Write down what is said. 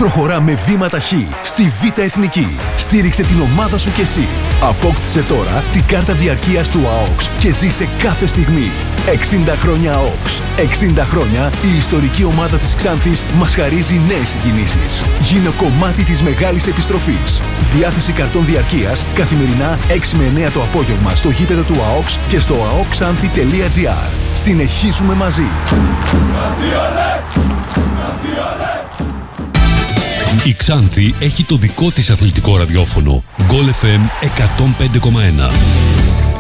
προχωρά με βήμα ταχύ στη Β' Εθνική. Στήριξε την ομάδα σου κι εσύ. Απόκτησε τώρα την κάρτα διαρκείας του ΑΟΚΣ και ζήσε κάθε στιγμή. 60 χρόνια ΑΟΚΣ. 60 χρόνια η ιστορική ομάδα της Ξάνθης μας χαρίζει νέες συγκινήσεις. Γίνε κομμάτι της μεγάλης επιστροφής. Διάθεση καρτών διαρκείας καθημερινά 6 με 9 το απόγευμα στο γήπεδο του ΑΟΚΣ και στο aokxanthi.gr. Συνεχίζουμε μαζί. Η Ξάνθη έχει το δικό της αθλητικό ραδιόφωνο. Goal FM 105,1.